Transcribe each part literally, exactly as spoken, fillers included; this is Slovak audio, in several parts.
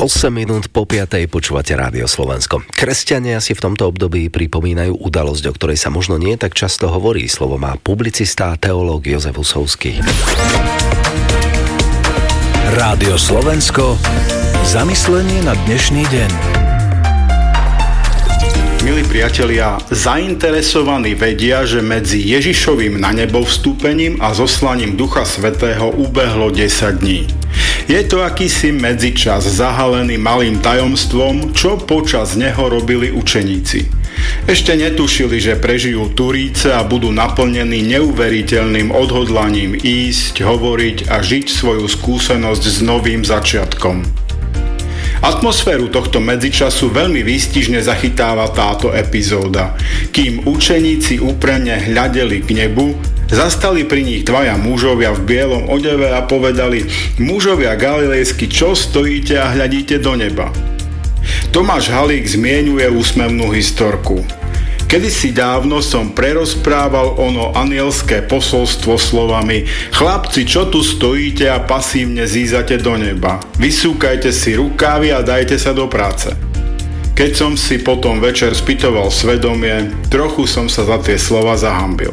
osem minút po piatej počúvate Rádio Slovensko. Kresťania si v tomto období pripomínajú udalosť, o ktorej sa možno nie tak často hovorí. Slovo má publicista a teológ Jozef Husovský. Rádio Slovensko. Zamyslenie na dnešný deň. Milí priatelia, zainteresovaní vedia, že medzi Ježišovým na nebo vstúpením a zoslaním Ducha Svätého ubehlo desať dní. Je to akýsi medzičas zahalený malým tajomstvom, čo počas neho robili učeníci. Ešte netušili, že prežijú turíce a budú naplnení neuveriteľným odhodlaním ísť, hovoriť a žiť svoju skúsenosť s novým začiatkom. Atmosféru tohto medzičasu veľmi výstižne zachytáva táto epizóda. Kým učeníci úprimne hľadeli k nebu, zastali pri nich dvaja mužovia v bielom odeve a povedali: mužovia galilejskí, čo stojíte a hľadíte do neba? Tomáš Halík zmieňuje úsmevnú historku. Kedysi dávno som prerozprával ono anielské posolstvo slovami: chlapci, čo tu stojíte a pasívne zízate do neba? Vysúkajte si rukávy a dajte sa do práce. Keď som si potom večer spytoval svedomie, trochu som sa za tie slova zahanbil.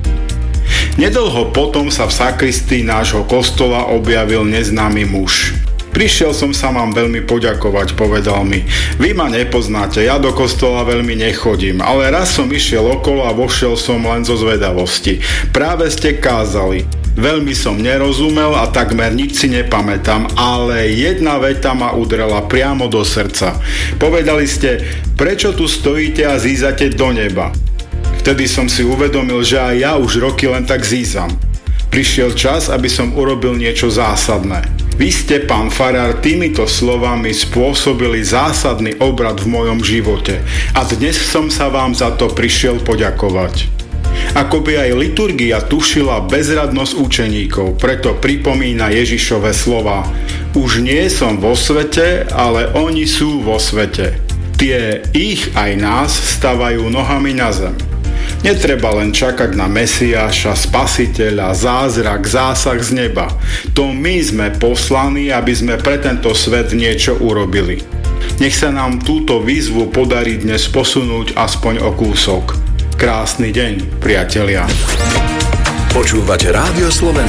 Nedlho potom sa v sakristii nášho kostola objavil neznámy muž. Prišiel som sa vám veľmi poďakovať, povedal mi. Vy ma nepoznáte, ja do kostola veľmi nechodím, ale raz som išiel okolo a vošiel som len zo zvedavosti. Práve ste kázali. Veľmi som nerozumel a takmer nič si nepamätám, ale jedna veta ma udrela priamo do srdca. Povedali ste: prečo tu stojíte a zízate do neba? Vtedy som si uvedomil, že aj ja už roky len tak zízam. Prišiel čas, aby som urobil niečo zásadné. Vy ste, pán farár, týmito slovami spôsobili zásadný obrad v mojom živote a dnes som sa vám za to prišiel poďakovať. Akoby aj liturgia tušila bezradnosť učeníkov, preto pripomína Ježišove slova: už nie som vo svete, ale oni sú vo svete. Tie ich aj nás stavajú nohami na zem. Netreba len čakať na Mesiáša, Spasiteľa, zázrak, zásah z neba. To my sme poslaní, aby sme pre tento svet niečo urobili. Nech sa nám túto výzvu podarí dnes posunúť aspoň o kúsok. Krásny deň, priatelia. Počúvate Rádio Slovensko.